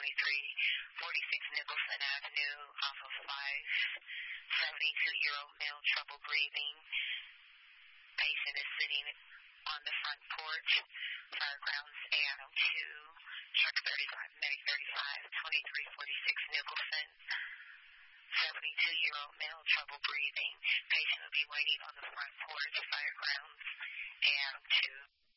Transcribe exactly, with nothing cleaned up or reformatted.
twenty-three forty-six Nicholson Avenue off of five. seventy-two-year-old male, trouble breathing. Patient is sitting on the front porch. Firegrounds A I M two, truck thirty-five, medic thirty-five, twenty-three forty-six Nicholson. seventy-two-year-old male, trouble breathing. Patient will be waiting on the front porch. Firegrounds A I M two.